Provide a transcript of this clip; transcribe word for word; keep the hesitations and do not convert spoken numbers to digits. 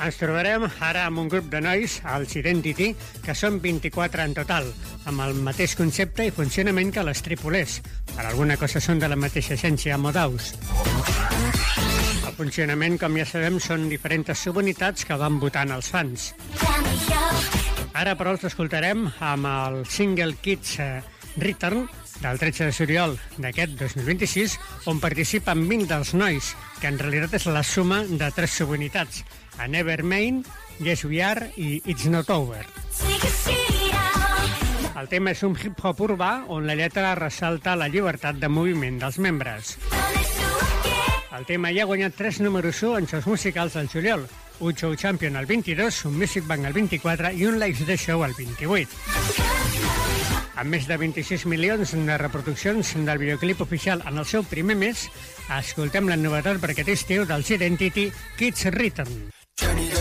Ens trobarem ara amb un grup de nois, els Identity, que són vint-i-quatre en total, amb el mateix concepte i funcionament que les Tripolers. Per alguna cosa són de la mateixa essència Modaus. El funcionament, com ja sabem, són diferents subunitats que van votant els fans. Ara, però, els escoltarem amb el single Kids Return, del tretze de juliol d'aquest dos mil vint-i-sis, on participen vint dels nois, que en realitat és la suma de tres subunitats, a Nevermind, Yes We Are i It's Not Over. El tema és un hip-hop urbà on la lletra ressalta la llibertat de moviment dels membres. El tema ja ha guanyat tres números u en shows musicals al juliol, un Show Champion al vint-i-dos, un Music Bank al vint-i-quatre i un Live The Show al vint-i-vuit. Amb més de vint-i-sis milions de reproduccions del videoclip oficial en el seu primer mes, escoltem la novetat per aquest estiu dels Identity, Kids Return.